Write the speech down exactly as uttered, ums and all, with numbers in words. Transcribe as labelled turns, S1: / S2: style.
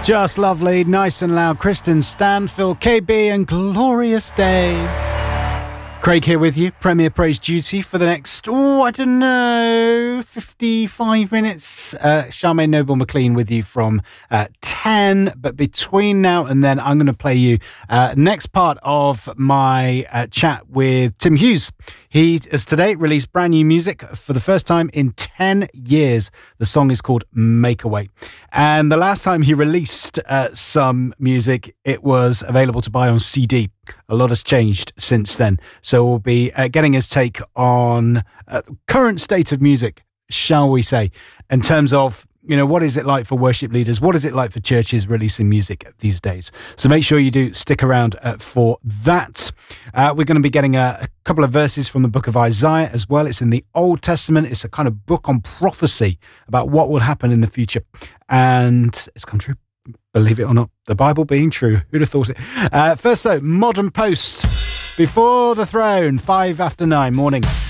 S1: Just lovely, nice and loud. Kristen Stanfield, K B, and Glorious Day. Craig here with you, Premier Praise Duty for the next, oh, I don't know, fifty-five minutes. Uh, Charmaine Noble-McLean with you from uh, ten, but between now and then, I'm going to play you uh, next part of my uh, chat with Tim Hughes. He has today released brand new music for the first time in ten years. The song is called Make a Way. And the last time he released uh, some music, it was available to buy on C D. A lot has changed since then. So we'll be uh, getting his take on uh, current state of music, shall we say, in terms of, you know, what is it like for worship leaders? What is it like for churches releasing music these days? So make sure you do stick around uh, for that. Uh, we're going to be getting a, a couple of verses from the book of Isaiah as well. It's in the Old Testament. It's a kind of book on prophecy about what will happen in the future. And it's come true. Believe it or not, the Bible being true. Who'd have thought it? Uh, first though, Modern Post. Before the Throne, five after nine, morning.